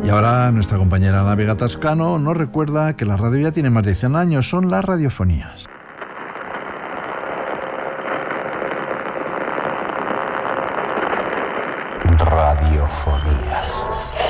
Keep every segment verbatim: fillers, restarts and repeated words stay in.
Y ahora nuestra compañera Ana Vega Tascano nos recuerda que la radio ya tiene más de cien años, son las radiofonías. Radiofonías.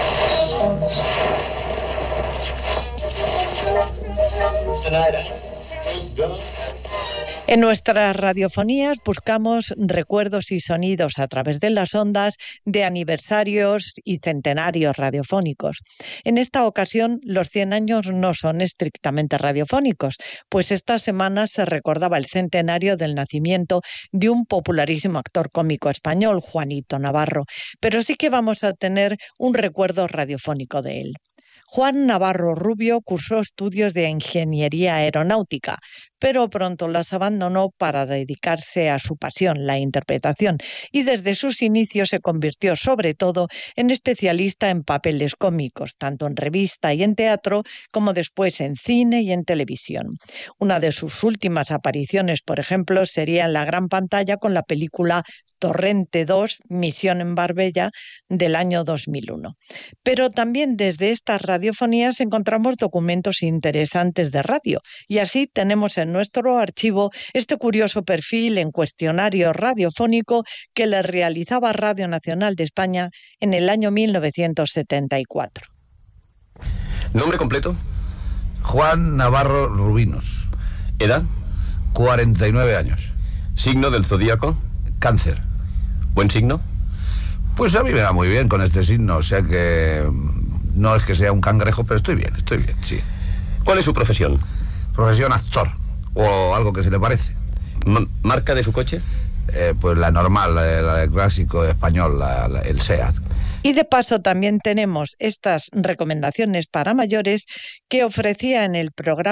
En nuestras radiofonías buscamos recuerdos y sonidos a través de las ondas de aniversarios y centenarios radiofónicos. En esta ocasión, los cien años no son estrictamente radiofónicos, pues esta semana se recordaba el centenario del nacimiento de un popularísimo actor cómico español, Juanito Navarro, pero sí que vamos a tener un recuerdo radiofónico de él. Juan Navarro Rubio cursó estudios de ingeniería aeronáutica, pero pronto las abandonó para dedicarse a su pasión, la interpretación, y desde sus inicios se convirtió sobre todo en especialista en papeles cómicos, tanto en revista y en teatro, como después en cine y en televisión. Una de sus últimas apariciones, por ejemplo, sería en la gran pantalla con la película Torrente dos, Misión en Marbella, del año dos mil uno. Pero también desde estas radiofonías encontramos documentos interesantes de radio, y así tenemos en nuestro archivo este curioso perfil en cuestionario radiofónico que le realizaba Radio Nacional de España en el año mil novecientos setenta y cuatro. ¿Nombre completo? Juan Navarro Rubinos. ¿Edad? cuarenta y nueve años. ¿Signo del zodíaco? Cáncer. ¿Buen signo? Pues a mí me va muy bien con este signo, o sea que no es que sea un cangrejo, pero estoy bien, estoy bien, sí. ¿Cuál es su profesión? Profesión actor, o algo que se le parece. M- ¿Marca de su coche? Eh, pues la normal, la, la del clásico español, la, la, el SEAT. Y de paso también tenemos estas recomendaciones para mayores que ofrecía en el programa